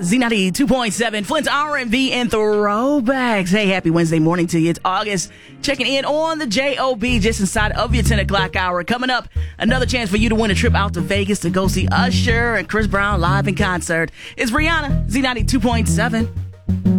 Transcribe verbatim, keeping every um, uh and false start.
Z ninety-two point seven, Flint's R and B and Throwbacks. Hey, happy Wednesday morning to you. It's August. Checking in on the J O B just inside of your ten o'clock hour. Coming up, another chance for you to win a trip out to Vegas to go see Usher and Chris Brown live in concert. It's Rihanna, Z ninety-two point seven.